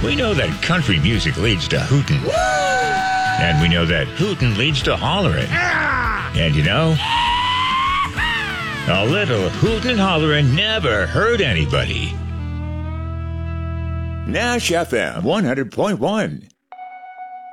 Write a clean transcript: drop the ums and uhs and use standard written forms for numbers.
We know that country music leads to hootin'. And we know that hootin' leads to hollerin'. And you know, a little hootin' and hollerin' never hurt anybody. Nash FM 100.1.